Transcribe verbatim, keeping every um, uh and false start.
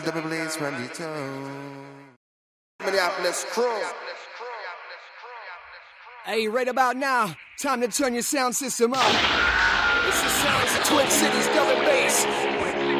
Double blaze from the town. Minneapolis crew. Hey, right about now, time to turn your sound system up. It's the sounds of Twin Cities double bass.